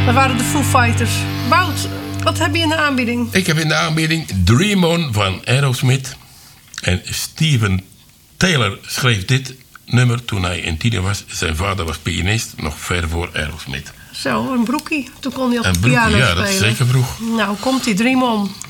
Dat waren de Foo Fighters. Wout, wat heb je in de aanbieding? Ik heb in de aanbieding Dream On van Aerosmith. En Steven Taylor schreef dit nummer toen hij een tiener was. Zijn vader was pianist, nog ver voor Aerosmith. Zo, een broekie. Toen kon hij op de Een broekie, piano ja, spelen. dat is zeker vroeg. Nou, komt die Dream On.